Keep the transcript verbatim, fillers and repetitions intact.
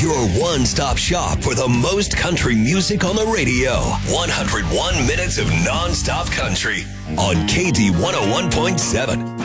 your one-stop shop for the most country music on the radio. one hundred one minutes of non-stop country on K D one oh one point seven.